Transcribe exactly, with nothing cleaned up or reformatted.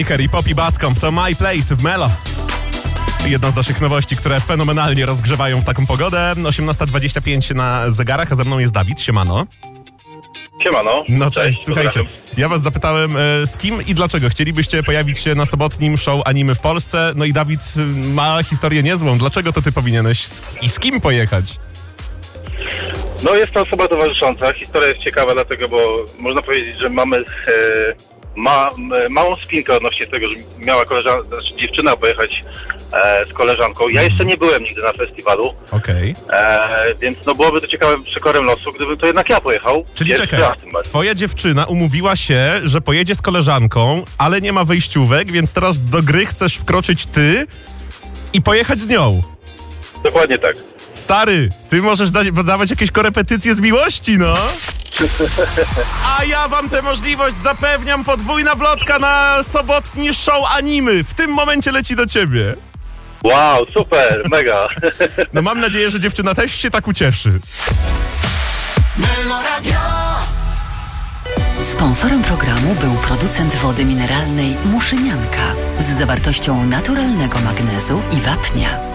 Kerry, Poppy Bascomb to My Place w Melo. Jedna z naszych nowości, które fenomenalnie rozgrzewają w taką pogodę. osiemnasta dwadzieścia pięć na zegarach, a ze mną jest Dawid. Siemano. Siemano. No cześć, cześć słuchajcie. Ja was zapytałem, e, z kim i dlaczego chcielibyście pojawić się na sobotnim show anime w Polsce. No i Dawid y, ma historię niezłą. Dlaczego to ty powinieneś i z kim pojechać? No jest to osoba towarzysząca. Historia jest ciekawa dlatego, bo można powiedzieć, że mamy e, ma, e, małą spinkę odnośnie tego, że miała koleżanka, znaczy dziewczyna pojechać e, z koleżanką. Ja jeszcze nie byłem nigdy na festiwalu. Okej. Okay. Więc no byłoby to ciekawym przekorem losu, gdybym to jednak ja pojechał. Czyli czekaj, twoja dziewczyna umówiła się, że pojedzie z koleżanką, ale nie ma wejściówek, więc teraz do gry chcesz wkroczyć ty i pojechać z nią. Dokładnie tak. Stary, ty możesz dać, dawać jakieś korepetycje z miłości, no. A ja wam tę możliwość zapewniam, podwójna wlotka na sobotni show animy. W tym momencie leci do ciebie. Wow, super, mega. No mam nadzieję, że dziewczyna też się tak ucieszy. Sponsorem programu był producent wody mineralnej Muszynianka z zawartością naturalnego magnezu i wapnia.